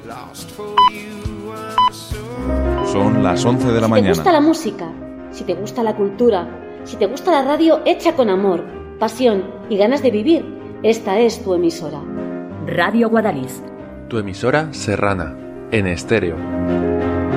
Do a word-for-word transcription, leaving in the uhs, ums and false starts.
Son las once de la mañana. Si te gusta la música, si te gusta la cultura, si te gusta la radio hecha con amor, pasión y ganas de vivir, esta es tu emisora. Radio Guadalix. Tu emisora serrana, en estéreo.